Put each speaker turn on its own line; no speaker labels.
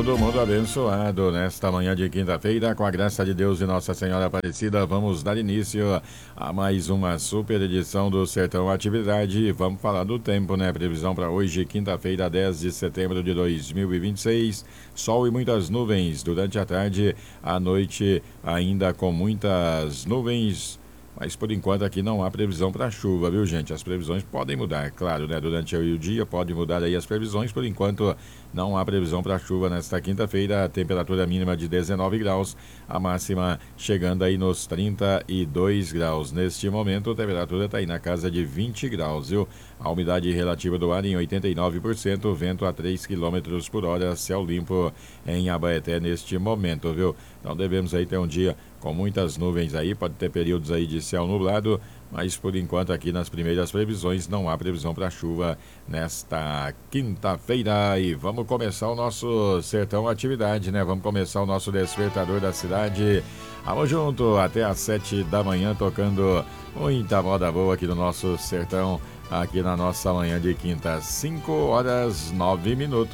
Todo mundo abençoado nesta manhã de quinta-feira, com a graça de Deus e Nossa Senhora Aparecida. Vamos dar início a mais uma super edição do Sertão Atividade. Vamos falar do tempo, né? Previsão para hoje, quinta-feira, 10 de setembro de 2026. Sol e muitas nuvens durante a tarde, à noite ainda com muitas nuvens. Mas por enquanto aqui não há previsão para chuva, viu, gente? As previsões podem mudar, claro, né? Durante o dia pode mudar aí as previsões. Por enquanto não há previsão para chuva nesta quinta-feira. A temperatura mínima de 19 graus, a máxima chegando aí nos 32 graus. Neste momento a temperatura está aí na casa de 20 graus, viu? A umidade relativa do ar em 89%, vento a 3 km por hora, céu limpo em Abaeté neste momento, viu? Então devemos aí ter um dia com muitas nuvens aí, pode ter períodos aí de céu nublado, mas por enquanto aqui nas primeiras previsões não há previsão para chuva nesta quinta-feira. E vamos começar o nosso Sertão Atividade, né? Vamos começar o nosso Despertador da Cidade. Vamos junto até às 7 da manhã, tocando muita moda boa aqui no nosso Sertão, aqui na nossa manhã de quinta, 5 horas 9 minutos.